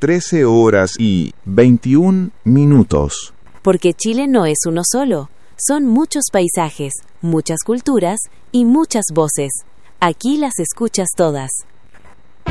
13 horas y 21 minutos. Porque Chile no es uno solo. Son muchos paisajes, muchas culturas y muchas voces. Aquí las escuchas todas.